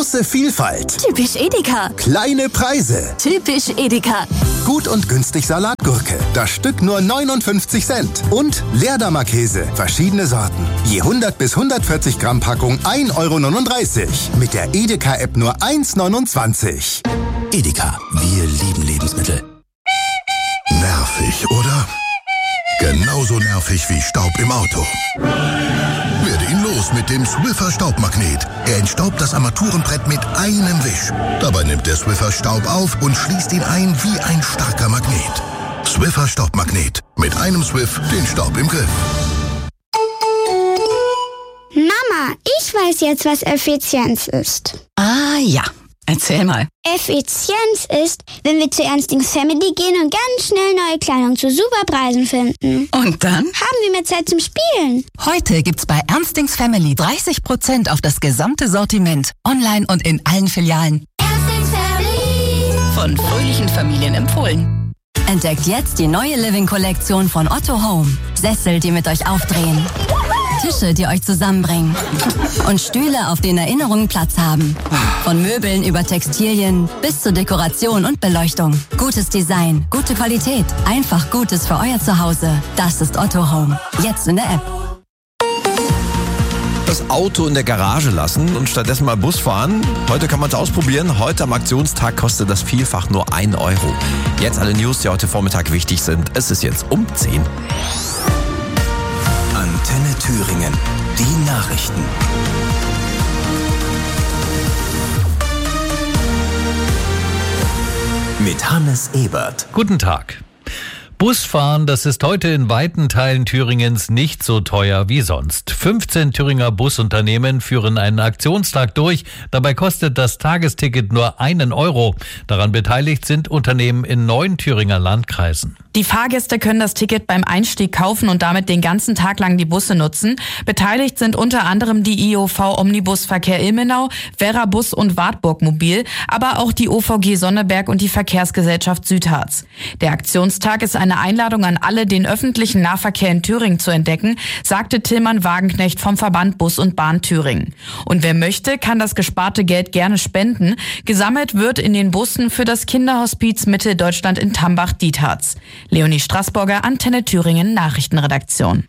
Große Vielfalt. Typisch Edeka. Kleine Preise. Typisch Edeka. Gut und günstig Salatgurke. Das Stück nur 59 Cent. Und Leerdammer Käse. Verschiedene Sorten. Je 100 bis 140 Gramm Packung 1,39 €. Mit der Edeka-App nur 1,29 €. Edeka, wir lieben Lebensmittel. Nervig, oder? Genauso nervig wie Staub im Auto. Werde ihn los mit dem Swiffer Staubmagnet. Er entstaubt das Armaturenbrett mit einem Wisch. Dabei nimmt der Swiffer Staub auf und schließt ihn ein wie ein starker Magnet. Swiffer Staubmagnet. Mit einem Swiff den Staub im Griff. Mama, ich weiß jetzt, was Effizienz ist. Ah ja, erzähl mal. Effizienz ist, wenn wir zu Ernstings Family gehen und ganz schnell neue Kleidung zu super Preisen finden. Und dann? Haben wir mehr Zeit zum Spielen. Heute gibt's bei Ernstings Family 30% auf das gesamte Sortiment. Online und in allen Filialen. Ernstings Family. Von fröhlichen Familien empfohlen. Entdeckt jetzt die neue Living-Kollektion von Otto Home. Sessel, die mit euch aufdrehen. Tische, die euch zusammenbringen. Und Stühle, auf denen Erinnerungen Platz haben. Von Möbeln über Textilien bis zur Dekoration und Beleuchtung. Gutes Design, gute Qualität. Einfach Gutes für euer Zuhause. Das ist Otto Home. Jetzt in der App. Das Auto in der Garage lassen und stattdessen mal Bus fahren. Heute kann man es ausprobieren. Heute am Aktionstag kostet das vielfach nur 1 €. Jetzt alle News, die heute Vormittag wichtig sind. Es ist jetzt um 10. Antenne Thüringen. Die Nachrichten. Mit Hannes Ebert. Guten Tag. Busfahren, das ist heute in weiten Teilen Thüringens nicht so teuer wie sonst. 15 Thüringer Busunternehmen führen einen Aktionstag durch. Dabei kostet das Tagesticket nur 1 €. Daran beteiligt sind Unternehmen in 9 Thüringer Landkreisen. Die Fahrgäste können das Ticket beim Einstieg kaufen und damit den ganzen Tag lang die Busse nutzen. Beteiligt sind unter anderem die IOV Omnibusverkehr Ilmenau, Werra Bus und Wartburg Mobil, aber auch die OVG Sonneberg und die Verkehrsgesellschaft Südharz. Der Aktionstag ist eine Einladung an alle, den öffentlichen Nahverkehr in Thüringen zu entdecken, sagte Tillmann Wagenknecht vom Verband Bus und Bahn Thüringen. Und wer möchte, kann das gesparte Geld gerne spenden. Gesammelt wird in den Bussen für das Kinderhospiz Mitteldeutschland in Tambach-Dietharz. Leonie Straßburger, Antenne Thüringen, Nachrichtenredaktion.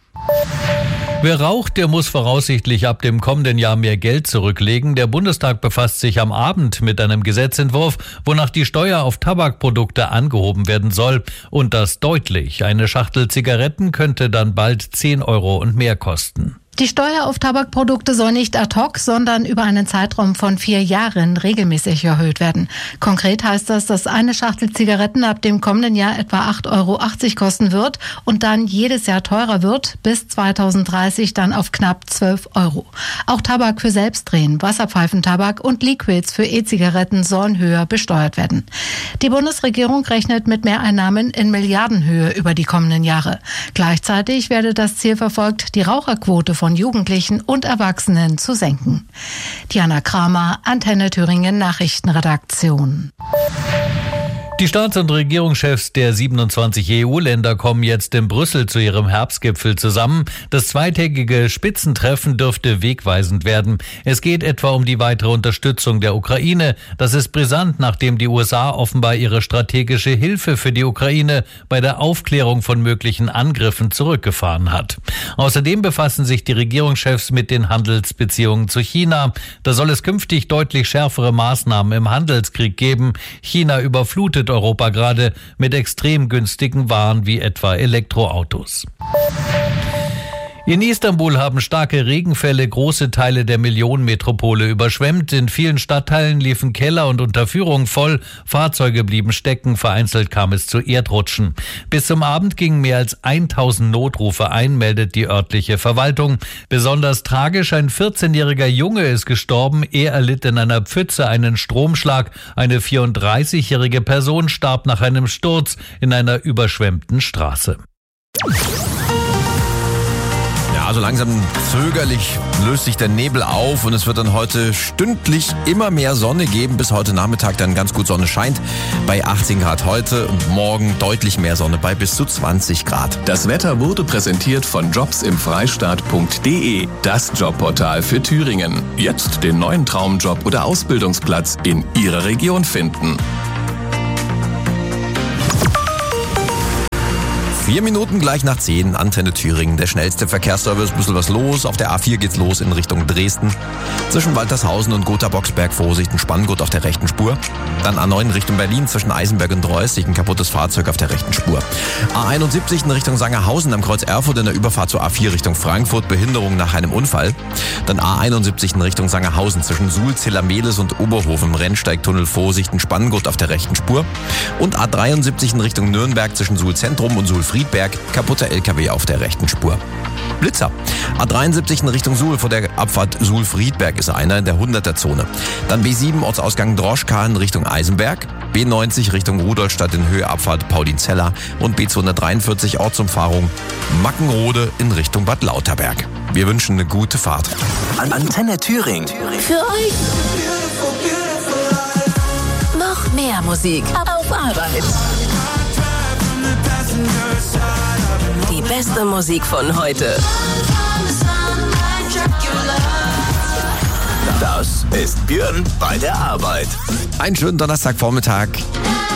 Wer raucht, der muss voraussichtlich ab dem kommenden Jahr mehr Geld zurücklegen. Der Bundestag befasst sich am Abend mit einem Gesetzentwurf, wonach die Steuer auf Tabakprodukte angehoben werden soll. Und das deutlich. Eine Schachtel Zigaretten könnte dann bald 10 € und mehr kosten. Die Steuer auf Tabakprodukte soll nicht ad hoc, sondern über einen Zeitraum von 4 Jahren regelmäßig erhöht werden. Konkret heißt das, dass eine Schachtel Zigaretten ab dem kommenden Jahr etwa 8,80 € kosten wird und dann jedes Jahr teurer wird, bis 2030 dann auf knapp 12 €. Auch Tabak für Selbstdrehen, Wasserpfeifentabak und Liquids für E-Zigaretten sollen höher besteuert werden. Die Bundesregierung rechnet mit Mehreinnahmen in Milliardenhöhe über die kommenden Jahre. Gleichzeitig werde das Ziel verfolgt, die Raucherquote von Jugendlichen und Erwachsenen zu senken. Diana Kramer, Antenne Thüringen Nachrichtenredaktion. Die Staats- und Regierungschefs der 27 EU-Länder kommen jetzt in Brüssel zu ihrem Herbstgipfel zusammen. Das zweitägige Spitzentreffen dürfte wegweisend werden. Es geht etwa um die weitere Unterstützung der Ukraine. Das ist brisant, nachdem die USA offenbar ihre strategische Hilfe für die Ukraine bei der Aufklärung von möglichen Angriffen zurückgefahren hat. Außerdem befassen sich die Regierungschefs mit den Handelsbeziehungen zu China. Da soll es künftig deutlich schärfere Maßnahmen im Handelskrieg geben. China überflutet Europa gerade mit extrem günstigen Waren wie etwa Elektroautos. In Istanbul haben starke Regenfälle große Teile der Millionenmetropole überschwemmt. In vielen Stadtteilen liefen Keller und Unterführungen voll. Fahrzeuge blieben stecken, vereinzelt kam es zu Erdrutschen. Bis zum Abend gingen mehr als 1000 Notrufe ein, meldet die örtliche Verwaltung. Besonders tragisch, ein 14-jähriger Junge ist gestorben. Er erlitt in einer Pfütze einen Stromschlag. Eine 34-jährige Person starb nach einem Sturz in einer überschwemmten Straße. also langsam zögerlich löst sich der Nebel auf und es wird dann heute stündlich immer mehr Sonne geben. Bis heute Nachmittag dann ganz gut Sonne scheint bei 18 Grad heute und morgen deutlich mehr Sonne bei bis zu 20 Grad. Das Wetter wurde präsentiert von jobsimfreistaat.de, das Jobportal für Thüringen. Jetzt den neuen Traumjob oder Ausbildungsplatz in Ihrer Region finden. 4 Minuten gleich nach 10, Antenne Thüringen. Der schnellste Verkehrsservice, ein bisschen was los. Auf der A4 geht's los in Richtung Dresden. Zwischen Waltershausen und Gotha-Boxberg Vorsicht, ein Spanngurt auf der rechten Spur. Dann A9 Richtung Berlin zwischen Eisenberg und Reuß, ein kaputtes Fahrzeug auf der rechten Spur. A71 in Richtung Sangerhausen am Kreuz Erfurt in der Überfahrt zur A4 Richtung Frankfurt, Behinderung nach einem Unfall. Dann A71 in Richtung Sangerhausen zwischen Suhl, Zillermehlis und Oberhof im Rennsteigtunnel Vorsicht, ein Spanngurt auf der rechten Spur. Und A73 in Richtung Nürnberg zwischen Suhl Zentrum und Suhl Friedberg, kaputter LKW auf der rechten Spur. Blitzer. A73 in Richtung Suhl vor der Abfahrt Suhl-Friedberg ist einer in der 100er-Zone. Dann B7 Ortsausgang Droschka in Richtung Eisenberg. B90 Richtung Rudolstadt in Höhe Abfahrt Paulin-Zeller und B243 Ortsumfahrung Mackenrode in Richtung Bad Lauterberg. Wir wünschen eine gute Fahrt. Antenne Thüringen. Für euch noch mehr Musik auf Arbeit. Die beste Musik von heute. Das ist Björn bei der Arbeit. Einen schönen Donnerstagvormittag.